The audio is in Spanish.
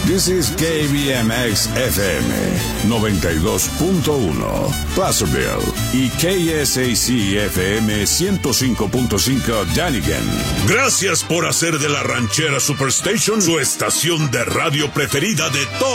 This is KBMX FM 92.1 Placerville y KSAC FM 105.5 Dunnigan. Gracias por hacer de la Ranchera Superstation su estación de radio preferida de todos